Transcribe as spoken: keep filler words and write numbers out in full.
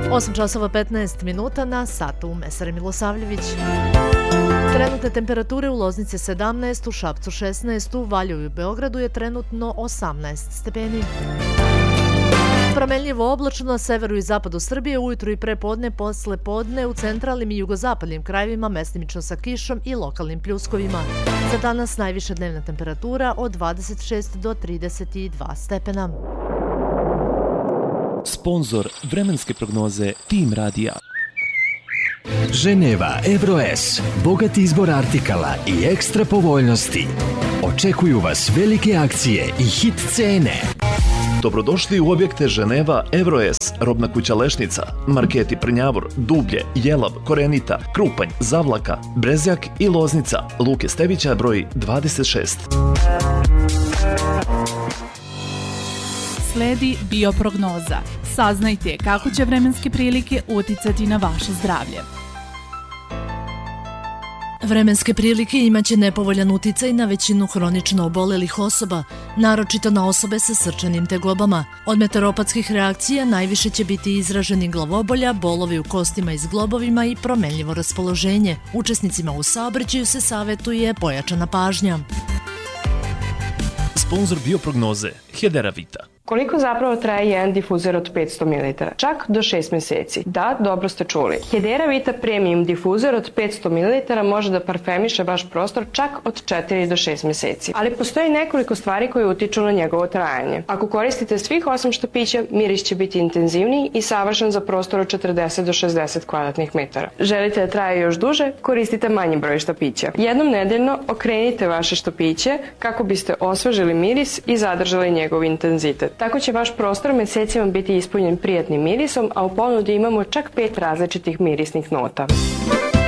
osam časova petnaest minuta na satu. Mesara Milosavljević. Trenutne temperature u Loznici sedamnaest, u Šapcu šesnaest, u Valjevu i Beogradu je trenutno osamnaest stepeni. Promenljivo oblačno na severu i zapadu Srbije, ujutru i prepodne, posle podne u centralnim i jugozapadnim krajevima, mestimično sa kišom i lokalnim pljuskovima. Za danas najviša dnevna temperatura od dvadeset šest do trideset dva stepena. Sponzor vremenske prognoze Tim Radija. Ženeva EuroS, bogati izbor artikala i ekstra povoljnosti. Očekuju vas velike akcije i hit cene. Dobrodošli u objekte Ženeva EuroS, robna kuća Lešnica, marketi Prnjavor, Dublje, Jelav, Korenita, Krupanj, Zavlaka, Brezjak i Loznica, Luke Stevića broj dvadeset šest. Sledi bioprognoza. Saznajte kako će vremenske prilike uticati na vaše zdravlje. Vremenske prilike imaće nepovoljan uticaj na većinu hronično obolelih osoba, naročito na osobe sa srčanim tegobama. Od meteoropatskih reakcija najviše će biti izraženi glavobolja, bolovi u kostima i zglobovima i promenljivo raspoloženje. Učesnicima u saobraćaju se savetuje pojačana pažnja. Sponzor bioprognoze Hedera Vita. Koliko zapravo traje jedan difuzer od petsto mililitara? Čak do šest meseci. Da, dobro ste čuli. Hedera Vita Premium difuzer od petsto mililitara može da parfemiše vaš prostor čak od četiri do šest meseci. Ali postoji nekoliko stvari koje utiču na njegovo trajanje. Ako koristite svih osam štapića, miris će biti intenzivniji i savršen za prostor od četrdeset do šezdeset kvadratnih metara. Želite da traje još duže? Koristite manji broj štapića. Jednom nedeljno okrenite vaše štapiće kako biste osvežili miris i zadržali njegov intenzitet. Tako će vaš prostor mesecima biti ispunjen prijatnim mirisom, a u ponudi imamo čak pet različitih mirisnih nota.